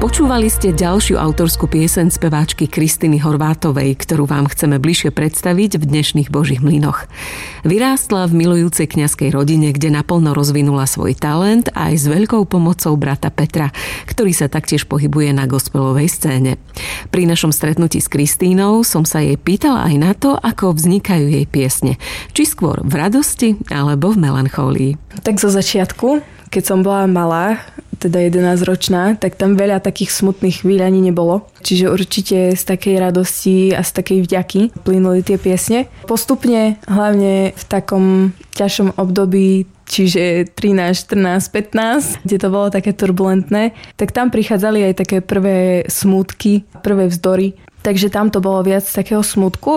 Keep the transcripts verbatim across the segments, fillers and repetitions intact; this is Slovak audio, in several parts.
Počúvali ste ďalšiu autorskú pieseň speváčky Kristiny Horvátovej, ktorú vám chceme bližšie predstaviť v dnešných Božích mlynoch. Vyrástla v milujúcej kňazskej rodine, kde naplno rozvinula svoj talent aj s veľkou pomocou brata Petra, ktorý sa taktiež pohybuje na gospelovej scéne. Pri našom stretnutí s Kristínou som sa jej pýtala aj na to, ako vznikajú jej piesne. Či skôr v radosti alebo v melanchólii. Tak zo začiatku, keď som bola malá, teda jedenásťročná, tak tam veľa takých smutných chvíľ ani nebolo. Čiže určite z takej radosti a z takej vďaky plynuli tie piesne. Postupne, hlavne v takom ťažšom období, čiže trinásť, štrnásť, pätnásť, kde to bolo také turbulentné, tak tam prichádzali aj také prvé smútky, prvé vzdory. Takže tam to bolo viac takého smútku.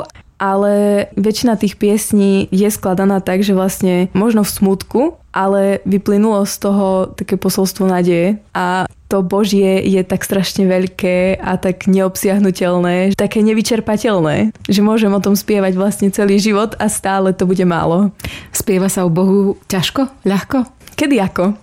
Ale väčšina tých piesní je skladaná tak, že vlastne možno v smútku, ale vyplynulo z toho také posolstvo nádeje a to Božie je tak strašne veľké a tak neobsiahnuteľné, také nevyčerpateľné, že môžem o tom spievať vlastne celý život a stále to bude málo. Spieva sa o Bohu ťažko? Ľahko? Kedy ako?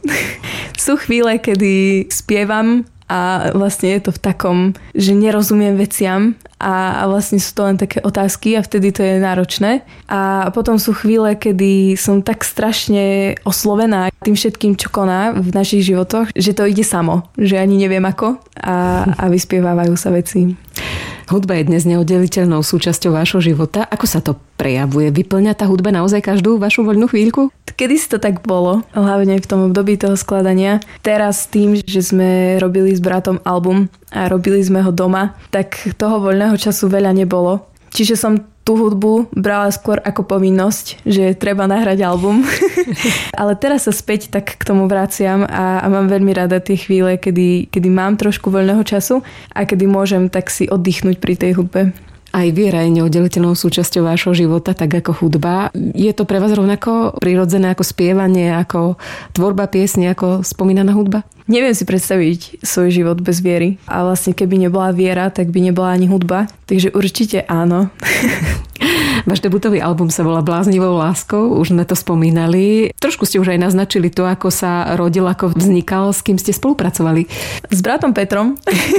Sú chvíle, kedy spievam a vlastne je to v takom, že nerozumiem veciam a, a vlastne sú to len také otázky a vtedy to je náročné. A potom sú chvíle, kedy som tak strašne oslovená tým všetkým, čo koná v našich životoch, že to ide samo, že ani neviem ako a, a vyspievajú sa veci. Hudba je dnes neoddeliteľnou súčasťou vášho života. Ako sa to prejavuje? Vyplňa tá hudba naozaj každú vašu voľnú chvíľku? Kedy si to tak bolo, hlavne v tom období toho skladania. Teraz tým, že sme robili s bratom album a robili sme ho doma, tak toho voľného času veľa nebolo. Čiže som tú hudbu brala skôr ako povinnosť, že treba nahrať album. Ale teraz sa späť tak k tomu vraciam a, a mám veľmi rada tie chvíle, kedy, kedy mám trošku voľného času a kedy môžem tak si oddychnúť pri tej hudbe. Aj viera je neoddeliteľnou súčasťou vášho života, tak ako hudba. Je to pre vás rovnako prirodzené ako spievanie, ako tvorba piesne, ako spomínaná hudba? Neviem si predstaviť svoj život bez viery. A vlastne keby nebola viera, tak by nebola ani hudba. Takže určite áno. Váš debutový album sa volá Bláznivou láskou, už sme to spomínali. Trošku ste už aj naznačili to, ako sa rodil, ako vznikal, s kým ste spolupracovali. S bratom Petrom.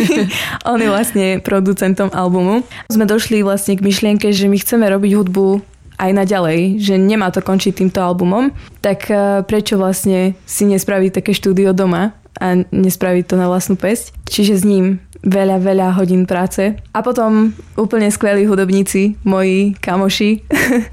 On je vlastne producentom albumu. Sme došli vlastne k myšlienke, že my chceme robiť hudbu aj naďalej, že nemá to končiť týmto albumom, tak prečo vlastne si nespraviť také štúdio doma a nespraviť to na vlastnú päsť. Čiže s ním veľa, veľa hodín práce. A potom úplne skvelí hudobníci, moji kamoši.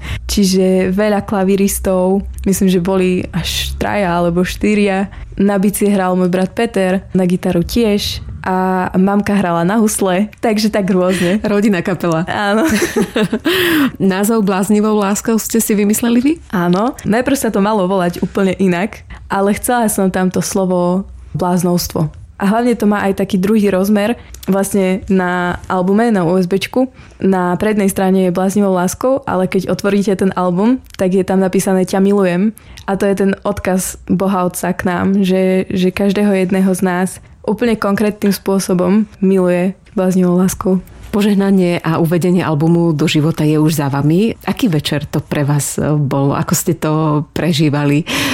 Čiže veľa klaviristov, myslím, že boli až traja alebo štyria. Na bicie hral môj brat Peter, na gitaru tiež a mamka hrala na husle, takže tak rôzne. Rodinná kapela. Áno. Názov Bláznivou láskou ste si vymysleli vy? Áno. Najprv sa to malo volať úplne inak, ale chcela som tam to slovo bláznovstvo. A hlavne to má aj taký druhý rozmer. Vlastne na albume, na USBčku, na prednej strane je Bláznivou láskou, ale keď otvoríte ten album, tak je tam napísané Ťa milujem. A to je ten odkaz Boha Otca k nám, že, že každého jedného z nás úplne konkrétnym spôsobom miluje Bláznivou láskou. Požehnanie a uvedenie albumu do života je už za vami. Aký večer to pre vás bol? Ako ste to prežívali?